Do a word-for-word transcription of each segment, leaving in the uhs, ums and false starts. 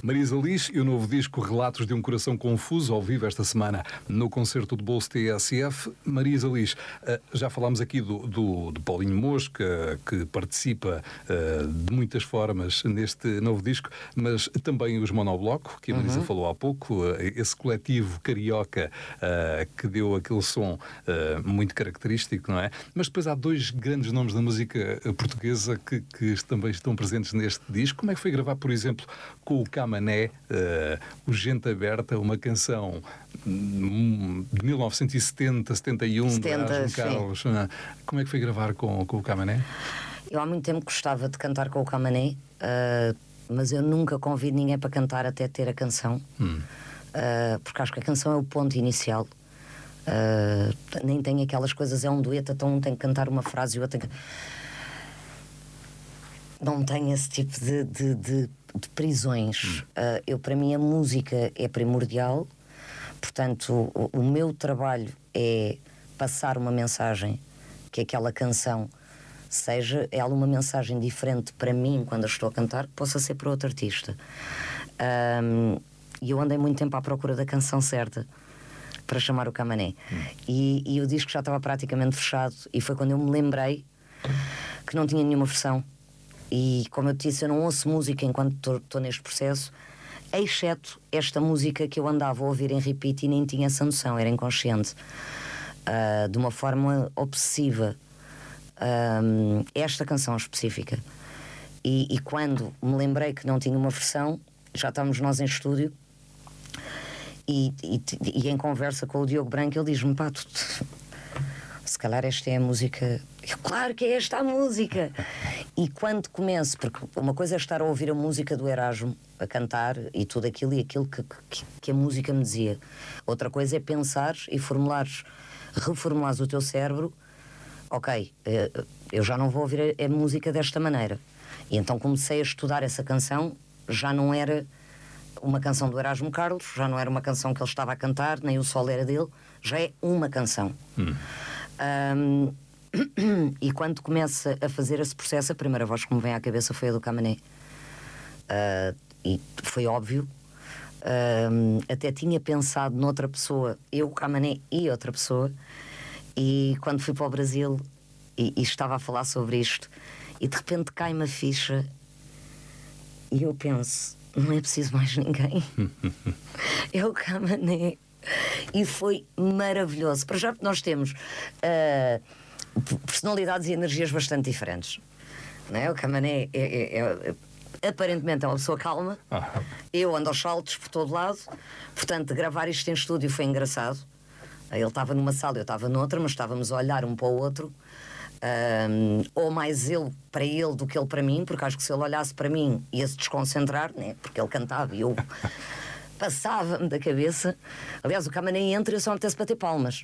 Marisa Liz e o novo disco Relatos de um Coração Confuso, ao vivo esta semana no concerto de Bolso T S F. Marisa Liz, já falámos aqui do, do, do Paulinho Mosca, que participa uh, de muitas formas neste novo disco, mas também os Monobloco, que a Marisa uhum. falou há pouco, uh, esse coletivo carioca uh, que deu aquele som uh, muito característico, não é? Mas depois há dois grandes nomes da música portuguesa que, que também estão presentes neste disco. Como é que foi gravar, por exemplo, com o Camané, uh, o Gente Aberta, uma canção um, de mil novecentos e setenta, setenta e um, setenta, de Erasmo Carlos? Uh, como é que foi gravar com, com o Camané? Eu há muito tempo gostava de cantar com o Camané, uh, mas eu nunca convido ninguém para cantar até ter a canção, hum. uh, porque acho que a canção é o ponto inicial. Uh, nem tem aquelas coisas, é um dueto, então um tem que cantar uma frase e o outro tem que... Não tem esse tipo de, de, de, de prisões. Uh, eu, para mim, a música é primordial, portanto, o, o meu trabalho é passar uma mensagem, que aquela canção seja ela uma mensagem diferente para mim quando eu estou a cantar, que possa ser para outro artista. Um, e eu andei muito tempo à procura da canção certa para chamar o Camané. Hum. E, e o disco já estava praticamente fechado, e foi quando eu me lembrei que não tinha nenhuma versão. E como eu te disse, eu não ouço música enquanto estou neste processo, exceto esta música que eu andava a ouvir em repeat e nem tinha essa noção, era inconsciente, uh, de uma forma obsessiva, uh, esta canção específica. E, e quando me lembrei que não tinha uma versão, já estávamos nós em estúdio e, e, e em conversa com o Diogo Branco, ele diz-me: pá, tu, se calhar esta é a música. Eu, claro que é esta a música. E quando começo, porque uma coisa é estar a ouvir a música do Erasmo, a cantar e tudo aquilo e aquilo que, que, que a música me dizia, outra coisa é pensares e formulares, reformulares o teu cérebro. Ok, eu já não vou ouvir a, a música desta maneira. E então comecei a estudar essa canção. Já não era uma canção do Erasmo Carlos, já não era uma canção que ele estava a cantar, nem o solo era dele, já é uma canção. Hum. Um, e quando começa a fazer esse processo, a primeira voz que me vem à cabeça foi a do Camané. Uh, e foi óbvio. Uh, até tinha pensado noutra pessoa, eu, o Camané e outra pessoa, e quando fui para o Brasil e, e estava a falar sobre isto, e de repente cai-me a ficha e eu penso: não é preciso mais ninguém. É o Camané. E foi maravilhoso. Para já, nós temos uh, personalidades e energias bastante diferentes, não é? O Camané é, é, é, é, aparentemente é uma pessoa calma. Ah. Eu ando aos saltos por todo lado. Portanto, gravar isto em estúdio foi engraçado. Ele estava numa sala, eu estava noutra, mas estávamos a olhar um para o outro. Um, ou mais ele para ele do que ele para mim, porque acho que se ele olhasse para mim ia-se desconcentrar, né? Porque ele cantava e eu passava-me da cabeça. Aliás, o Camané entra e eu só me apetece bater palmas,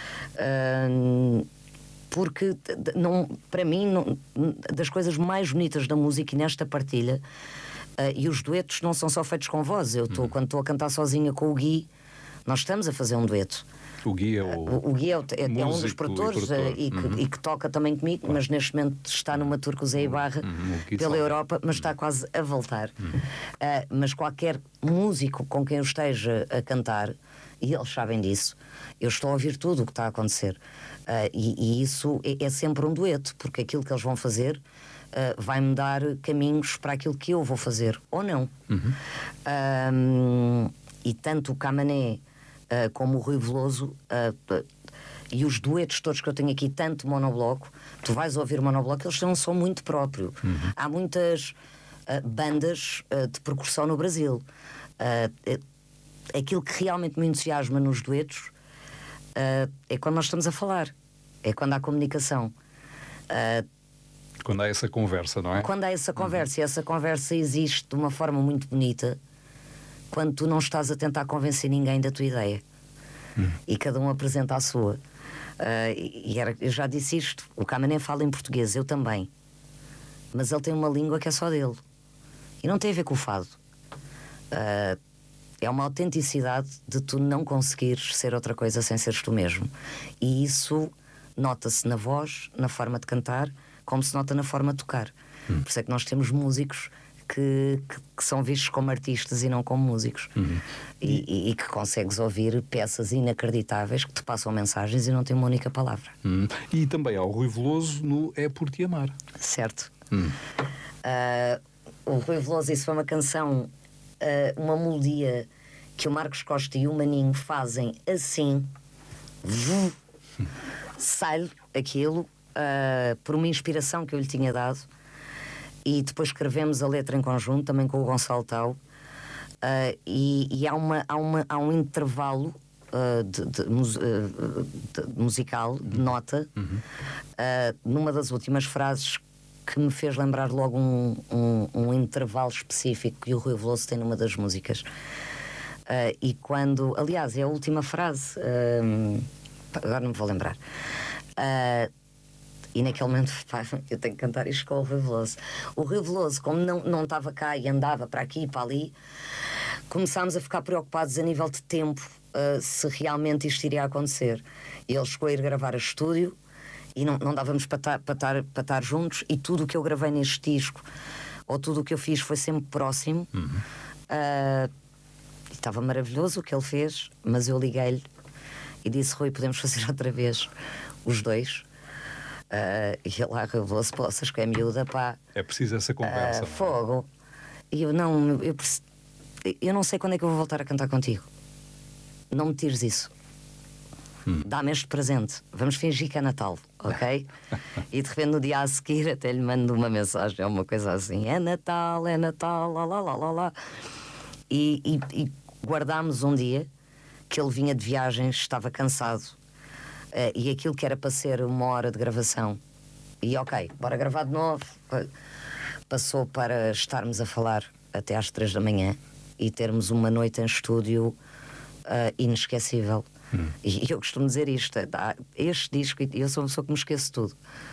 um, porque não, para mim não, das coisas mais bonitas da música e nesta partilha, uh, e os duetos não são só feitos com voz. Eu tô, hum. quando estou a cantar sozinha com o Gui, nós estamos a fazer um dueto. O Gui é o, o, o Gui é, o, é, é um dos produtores e, produtor. e, que, uhum. e que toca também comigo, claro. Mas neste momento está numa tour com o Zé Ibarra uhum. pela Europa, mas está quase a voltar. Uhum. Uh, mas qualquer músico com quem eu esteja a cantar, e eles sabem disso, eu estou a ouvir tudo o que está a acontecer. Uh, e, e isso é, é sempre um dueto, porque aquilo que eles vão fazer uh, vai-me dar caminhos para aquilo que eu vou fazer, ou não. Uhum. Uh, e tanto o Camané Uh, como o Rui Veloso, uh, uh, e os duetos todos que eu tenho aqui, tanto Monobloco, tu vais ouvir Monobloco, eles têm um som muito próprio. Uhum. Há muitas uh, bandas uh, de percussão no Brasil. Uh, uh, aquilo que realmente me entusiasma nos duetos uh, é quando nós estamos a falar, é quando há comunicação. Uh, quando há essa conversa, não é? Quando há essa conversa, uhum. e essa conversa existe de uma forma muito bonita, quando tu não estás a tentar convencer ninguém da tua ideia, hum. e cada um apresenta a sua. Uh, e era, eu já disse isto, o Camané fala em português, eu também, mas ele tem uma língua que é só dele e não tem a ver com o fado. Uh, é uma autenticidade de tu não conseguires ser outra coisa sem seres tu mesmo, e isso nota-se na voz, na forma de cantar, como se nota na forma de tocar. hum. Por isso é que nós temos músicos que, que, que são vistos como artistas e não como músicos. Uhum. E, e, e que consegues ouvir peças inacreditáveis que te passam mensagens e não têm uma única palavra. Uhum. E também há o Rui Veloso no É Por Te Amar. Certo. Uhum. Uh, o Rui Veloso, isso foi uma canção, uh, uma melodia que o Marcos Costa e o Maninho fazem assim, vum, sai aquilo, uh, por uma inspiração que eu lhe tinha dado. E depois escrevemos a letra em conjunto, também com o Gonçalo Tau, uh, e, e há, uma, há, uma, há um intervalo uh, de, de, uh, de musical, de nota, uhum. uh, numa das últimas frases que me fez lembrar logo um, um, um intervalo específico que o Rui Veloso tem numa das músicas. Uh, e quando, aliás, é a última frase, uh, agora não me vou lembrar. Uh, E naquele momento, pá, eu tenho que cantar isto com o Rui Veloso. O Rui Veloso, como não, não estava cá e andava para aqui e para ali, começámos a ficar preocupados a nível de tempo, uh, se realmente isto iria acontecer. Ele chegou a ir gravar a estúdio e não, não dávamos para estar, para, estar, para estar juntos, e tudo o que eu gravei neste disco, ou tudo o que eu fiz, foi sempre próximo. Uhum. Uh, e estava maravilhoso o que ele fez, mas eu liguei-lhe e disse: Rui, podemos fazer outra vez os dois? Uh, e ele lá revelou-se: poças, que é miúda, pá. É preciso essa conversa. Uh, fogo. E eu não, eu, eu não sei quando é que eu vou voltar a cantar contigo. Não me tires isso. Hum. Dá-me este presente. Vamos fingir que é Natal, ok? E de repente no dia a seguir até lhe mando uma mensagem, é uma coisa assim: é Natal, é Natal, lá lá lá lá lá. E, e, e guardámos um dia que ele vinha de viagem, estava cansado. Uh, e aquilo que era para ser uma hora de gravação, e ok, bora gravar de novo, passou para estarmos a falar até às três da manhã e termos uma noite em estúdio uh, inesquecível. Hum. E eu costumo dizer isto: este disco, eu sou uma pessoa que me esqueço tudo,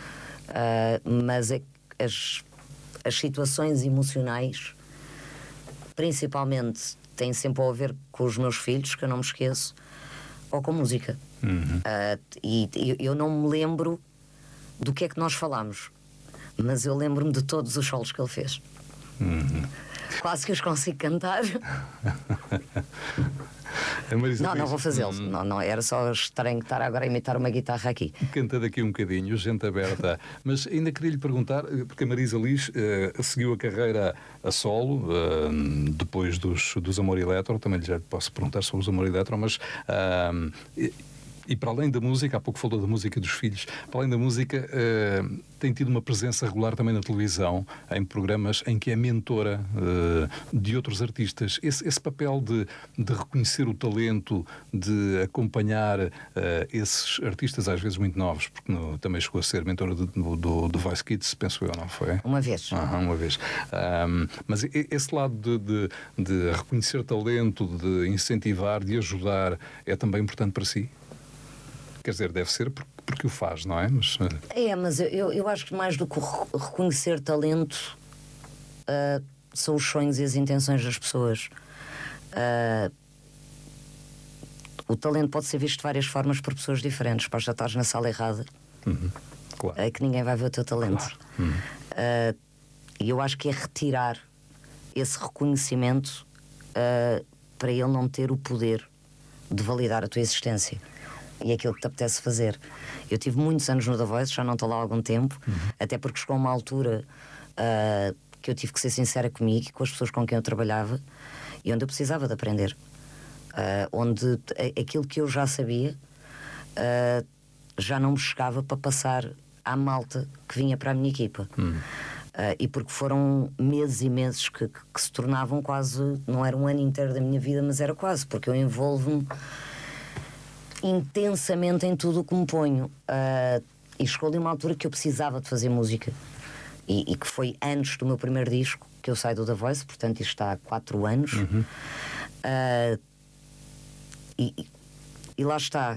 uh, mas é as, as situações emocionais, principalmente, têm sempre a ver com os meus filhos, que eu não me esqueço, ou com música. Uhum. Uh, e, e eu não me lembro do que é que nós falámos, mas eu lembro-me de todos os solos que ele fez. Uhum. Quase que os consigo cantar. Não, não vou fazê-los. Hum. Não, não, era só estranho estar agora a imitar uma guitarra aqui. Cantando aqui um bocadinho, gente aberta. Mas ainda queria lhe perguntar, porque a Marisa Liz uh, seguiu a carreira a solo, uh, depois dos, dos Amor Eletro. Também já lhe posso perguntar sobre os Amor Eletro, mas... Uh, e, E para além da música, há pouco falou da música dos filhos, para além da música, uh, tem tido uma presença regular também na televisão, em programas em que é mentora uh, de outros artistas. Esse, esse papel de, de reconhecer o talento, de acompanhar uh, esses artistas, às vezes muito novos, porque no, também chegou a ser mentora do, do, do Voice Kids, penso eu, não foi? Uma vez. Uhum, uma vez. Um, mas esse lado de, de, de reconhecer talento, de incentivar, de ajudar, é também importante para si? Quer dizer, deve ser porque, porque o faz, não é? Mas... É, mas eu, eu acho que mais do que reconhecer talento, uh, são os sonhos e as intenções das pessoas. Uh, o talento pode ser visto de várias formas por pessoas diferentes. Podes já estar na sala errada, uhum. Claro. É que ninguém vai ver o teu talento. Claro. Uhum. Uh, e eu acho que é retirar esse reconhecimento uh, para ele não ter o poder de validar a tua existência e aquilo que te apetece fazer. Eu tive muitos anos no The Voice, já não estou lá há algum tempo, uhum. Até porque chegou a uma altura uh, que eu tive que ser sincera comigo e com as pessoas com quem eu trabalhava, e onde eu precisava de aprender, uh, onde aquilo que eu já sabia uh, já não me chegava para passar à malta que vinha para a minha equipa. Uhum. Uh, e porque foram meses e meses que, que, que se tornavam quase, não era um ano inteiro da minha vida, mas era quase, porque eu envolvo-me intensamente em tudo o que me ponho. Uh, e chegou ali uma altura que eu precisava de fazer música. E, e que foi antes do meu primeiro disco que eu saio do The Voice, portanto isto está há quatro anos. Uhum. Uh, e, e lá está.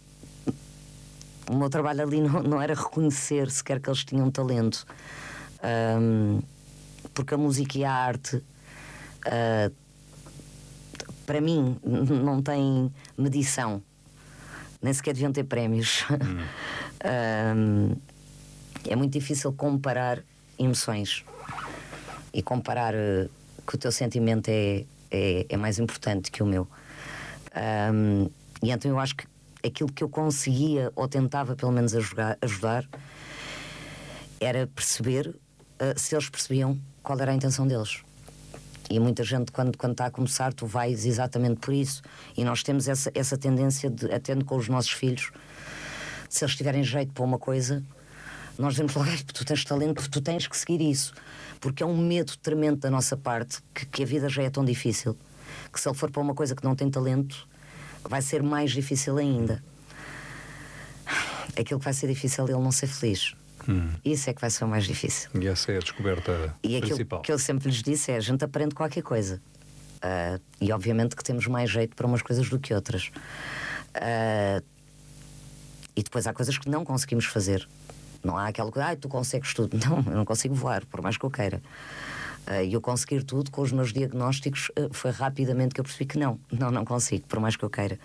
O meu trabalho ali não, não era reconhecer sequer que eles tinham talento. Um, porque a música e a arte, uh, para mim, não tem medição. Nem sequer deviam ter prémios. Hum. um, é muito difícil comparar emoções. e comparar uh, que o teu sentimento é, é, é mais importante que o meu. Um, e então eu acho que aquilo que eu conseguia, ou tentava pelo menos ajudar, ajudar era perceber uh, se eles percebiam qual era a intenção deles. E muita gente, quando, quando está a começar, tu vais exatamente por isso. E nós temos essa, essa tendência, de, até com os nossos filhos, se eles tiverem jeito para uma coisa, nós dizemos logo: tu tens talento, tu tens que seguir isso. Porque é um medo tremendo da nossa parte, que, que a vida já é tão difícil, que se ele for para uma coisa que não tem talento, vai ser mais difícil ainda. Aquilo que vai ser difícil é ele não ser feliz. Hum. Isso é que vai ser o mais difícil. E essa é a descoberta e principal. E aquilo que eu sempre lhes disse é: a gente aprende qualquer coisa. Uh, e obviamente que temos mais jeito para umas coisas do que outras. Uh, e depois há coisas que não conseguimos fazer. Não há aquela coisa: ah, tu consegues tudo. Não, eu não consigo voar, por mais que eu queira. E uh, eu conseguir tudo, com os meus diagnósticos, uh, foi rapidamente que eu percebi que não. Não, não consigo, por mais que eu queira.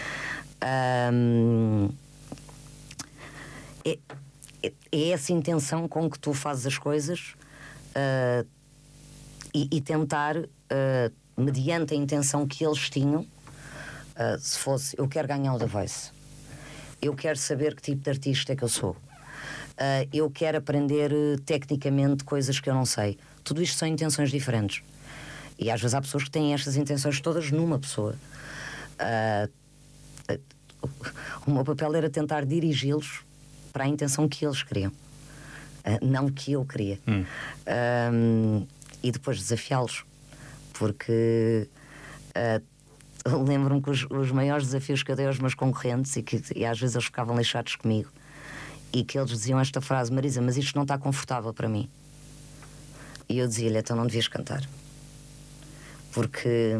Uh, é, é essa intenção com que tu fazes as coisas, uh, e, e tentar, uh, mediante a intenção que eles tinham, uh, se fosse: eu quero ganhar o The Voice, eu quero saber que tipo de artista é que eu sou, uh, eu quero aprender uh, tecnicamente coisas que eu não sei. Tudo isto são intenções diferentes. E às vezes há pessoas que têm estas intenções todas numa pessoa. Uh, uh, o meu papel era tentar dirigi-los para a intenção que eles queriam, uh, não que eu queria. Hum. Um, e depois desafiá-los, porque uh, lembro-me que os, os maiores desafios que eu dei aos meus concorrentes, e que e às vezes eles ficavam lixados comigo, e que eles diziam esta frase: Marisa, mas isto não está confortável para mim. E eu dizia-lhe: então não devias cantar, porque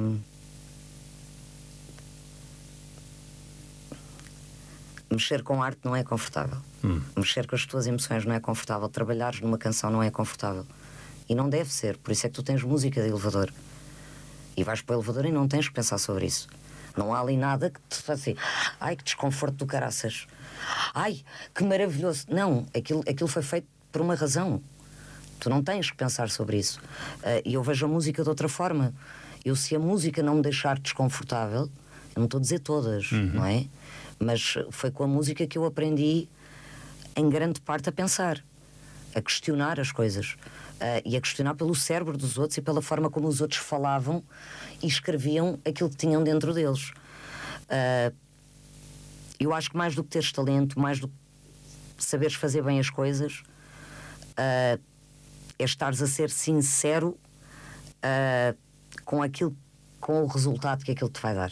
mexer com arte não é confortável. Hum. Mexer com as tuas emoções não é confortável. Trabalhares numa canção não é confortável. E não deve ser. Por isso é que tu tens música de elevador. E vais para o elevador e não tens que pensar sobre isso. Não há ali nada que te faça assim: ai, que desconforto do caraças. Ai, que maravilhoso. Não, aquilo, aquilo foi feito por uma razão. Tu não tens que pensar sobre isso. Uh, e eu vejo a música de outra forma. Eu, se a música não me deixar desconfortável, eu não estou a dizer todas, uhum. não é? Mas foi com a música que eu aprendi, em grande parte, a pensar, a questionar as coisas, uh, e a questionar pelo cérebro dos outros e pela forma como os outros falavam e escreviam aquilo que tinham dentro deles. Uh, eu acho que mais do que teres talento, mais do que saberes fazer bem as coisas, uh, é estares a ser sincero uh, com aquilo, com o resultado que aquilo te vai dar.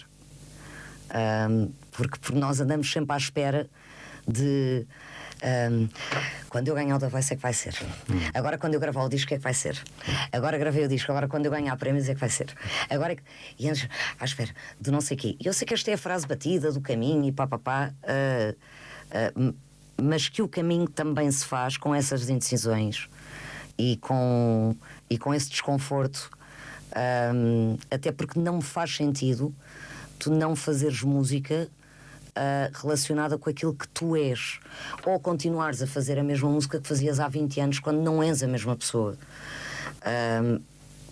Um, porque, porque nós andamos sempre à espera de um, quando eu ganhar o The Voice é que vai ser, hum. agora quando eu gravar o disco é que vai ser, agora gravei o disco, agora quando eu ganhar prémios é que vai ser, agora é que... e antes à espera de não sei o quê. E eu sei que esta é a frase batida do caminho e pá pá pá, uh, uh, mas que o caminho também se faz com essas indecisões e com, e com esse desconforto, um, até porque não me faz sentido tu não fazeres música uh, relacionada com aquilo que tu és, ou continuares a fazer a mesma música que fazias há vinte anos quando não és a mesma pessoa. Uh,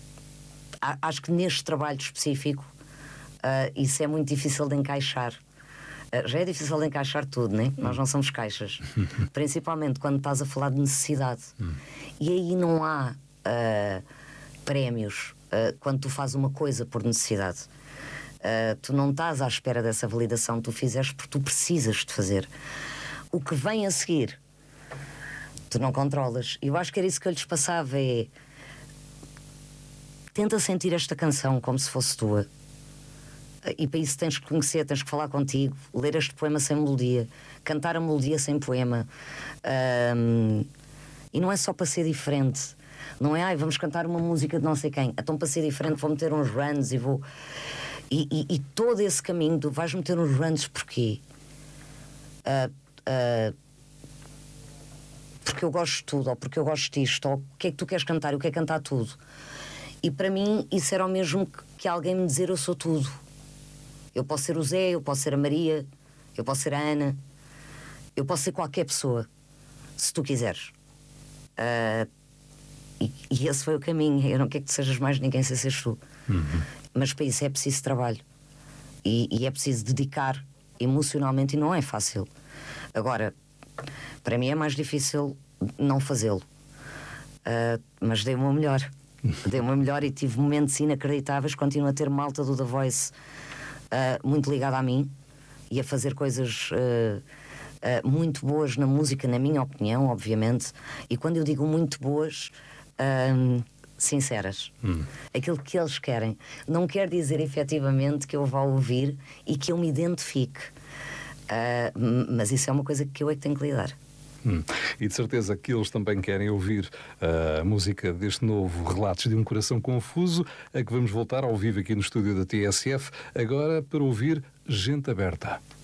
acho que neste trabalho específico uh, isso é muito difícil de encaixar. Uh, já é difícil de encaixar tudo, né? Nós não somos caixas. Principalmente quando estás a falar de necessidade. E aí não há uh, prémios uh, quando tu fazes uma coisa por necessidade. Uh, tu não estás à espera dessa validação, tu fizeste porque tu precisas de fazer. O que vem a seguir tu não controlas. E eu acho que era isso que eu lhes passava: é tenta sentir esta canção como se fosse tua, e para isso tens que conhecer, tens que falar contigo, ler este poema sem melodia, cantar a melodia sem poema, um, e não é só para ser diferente, não é ai, vamos cantar uma música de não sei quem, então para ser diferente vou meter uns runs e vou... E, e, e todo esse caminho, tu vais meter uns runs porquê? Uh, uh, porque eu gosto de tudo, ou porque eu gosto disto, ou o que é que tu queres cantar? Eu quero cantar tudo. E para mim isso era o mesmo que, que alguém me dizer: eu sou tudo. Eu posso ser o Zé, eu posso ser a Maria, eu posso ser a Ana, eu posso ser qualquer pessoa, se tu quiseres. Uh, e, e esse foi o caminho. Eu não quero que tu sejas mais ninguém sem seres tu. Uhum. Mas para isso é preciso trabalho. E, e é preciso dedicar emocionalmente, e não é fácil. Agora, para mim é mais difícil não fazê-lo. Uh, mas dei o meu melhor. Dei o meu melhor e tive momentos inacreditáveis. Continuo a ter malta do The Voice uh, muito ligada a mim e a fazer coisas uh, uh, muito boas na música, na minha opinião, obviamente. E quando eu digo muito boas, uh, sinceras. Hum. Aquilo que eles querem. Não quer dizer efetivamente que eu vá ouvir e que eu me identifique. Uh, mas isso é uma coisa que eu é que tenho que lidar. Hum. E de certeza que eles também querem ouvir uh, a música deste novo Relatos de um Coração Confuso, a que vamos voltar ao vivo aqui no estúdio da T S F, agora para ouvir Gente Aberta.